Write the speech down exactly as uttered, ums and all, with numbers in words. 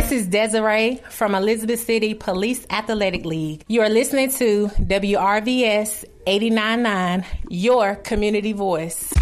This is Desiree from Elizabeth City Police Athletic League. You are listening to W R V S eighty-nine point nine, your community voice.